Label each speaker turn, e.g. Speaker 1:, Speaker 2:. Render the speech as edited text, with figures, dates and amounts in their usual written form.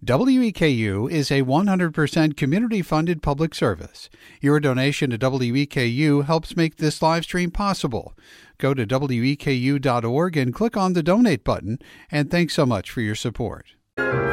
Speaker 1: WEKU is a 100% community-funded public service. Your donation to WEKU helps make this live stream possible. Go to weku.org and click on the Donate button, and thanks so much for your support.